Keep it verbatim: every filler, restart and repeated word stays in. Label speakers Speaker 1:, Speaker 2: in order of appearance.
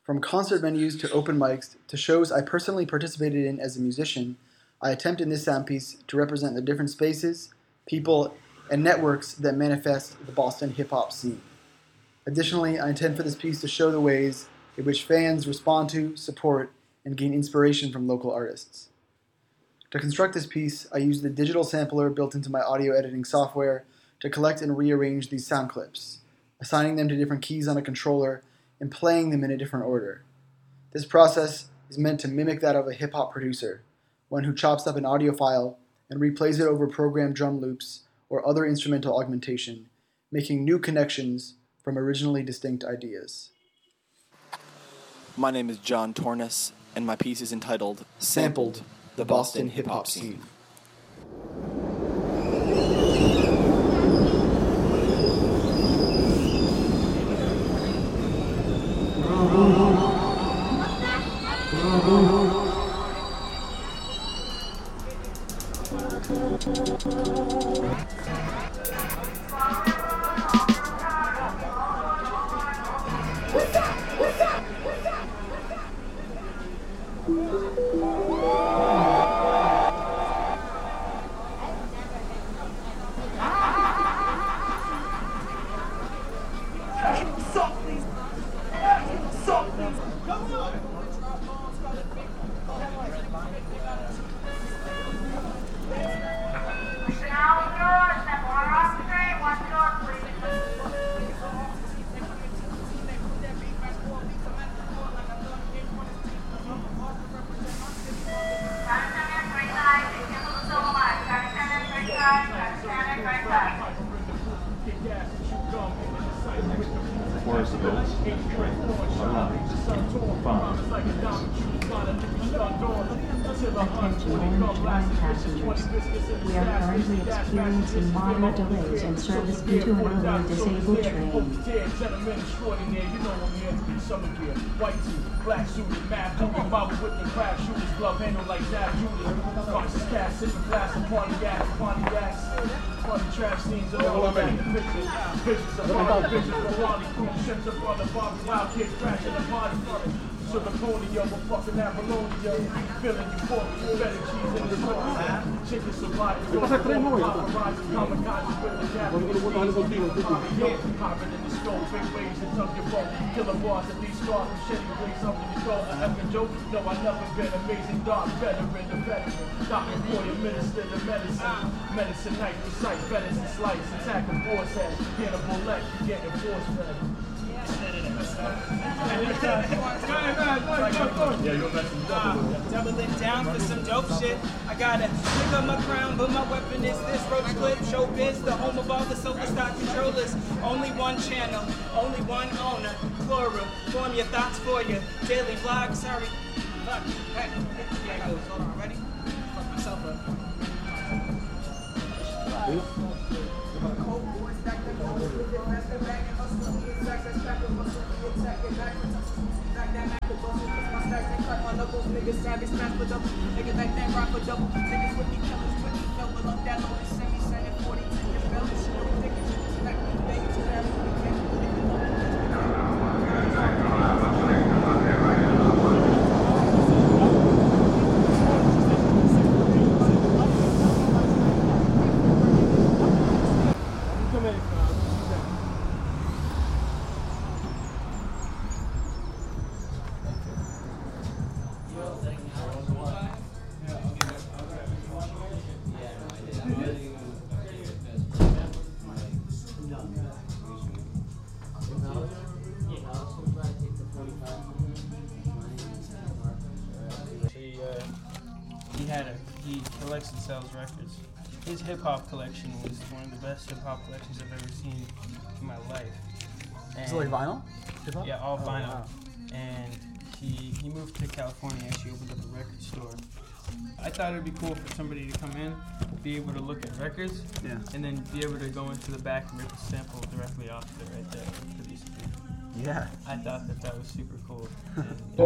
Speaker 1: From concert venues to open mics to shows I personally participated in as a musician, I attempt in this sound piece to represent the different spaces, people, and networks that manifest the Boston hip-hop scene. Additionally, I intend for this piece to show the ways in which fans respond to, support, and gain inspiration from local artists. To construct this piece, I used the digital sampler built into my audio editing software to collect and rearrange these sound clips, assigning them to different keys on a controller and playing them in a different order. This process is meant to mimic that of a hip-hop producer, one who chops up an audio file and replays it over programmed drum loops or other instrumental augmentation, making new connections from originally distinct ideas.
Speaker 2: My name is John Tornes, and my piece is entitled Sampled, the Boston Hip-Hop Scene.
Speaker 3: Forest Hills, five.
Speaker 4: Attention Orange Line passengers. We are currently experiencing minor delays in service due to an early disabled train.
Speaker 5: White tee, black suited, mad booty, Bible with the crash shooters, glove handle like Zab Judy. Conscious cast, sipping glass of Pontiac, Pontiacs. Funny trash scenes of all the pictures. Pictures of all the pictures of Wally Coon, ships up on the Bobby Wild Kids, crashing the party front. Sugarconia, we're fucking Apollonia. Feeling euphoria, better cheese in the sauce. Chicken survive, go to the paparazzi, kamikaze with the Japanese scenes. Hopping in the scope, big waves that tuck your phone. Killer bars at these stars, machete brings something to go. A effing joke? No, I've never been amazing dark veteran, the veteran. Doctor boy, administer the medicine. Medicine night, recite, venison slice, attack a force head. Cannibal leg, you getting force fed.
Speaker 6: Doubling down for some dope shit. I gotta pick up my crown, but my weapon is this roach clip. Showbiz, the home of all the solar stock controllers. Only one channel, only one owner. Plural, form your thoughts for you. Daily vlog, sorry. Fuck. Hey, yeah, it goes. Hold on, ready? Fuck myself up. Niggas savage, smash with double. Niggas like that rock for double. Niggas with me killers, with me fell below that low. Send me saying forty, ten your belly. Shit, I'm ridiculous. Like me, baby, to that.
Speaker 7: He had a he collects and sells records. His hip hop collection was one of the best hip hop collections I've ever seen in my life. And
Speaker 1: Is it like vinyl? Hip-hop?
Speaker 7: yeah, all
Speaker 1: Oh,
Speaker 7: vinyl.
Speaker 1: wow.
Speaker 7: And he he moved to California. Actually, opened up a record store. I thought it'd be cool for somebody to come in, be able to look at records,
Speaker 1: Yeah.
Speaker 7: and then be able to go into the back and rip a sample directly off of it right there. Produce it.
Speaker 1: Yeah.
Speaker 7: I thought that that was super cool. And,